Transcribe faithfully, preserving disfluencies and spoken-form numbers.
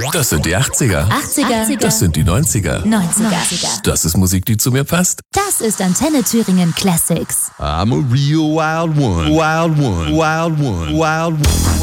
Das sind die achtziger. achtziger. Das sind die neunziger. neunziger. Das ist Musik, die zu mir passt. Das ist Antenne Thüringen Classics. I'm a real wild one. Wild one. Wild one. Wild one.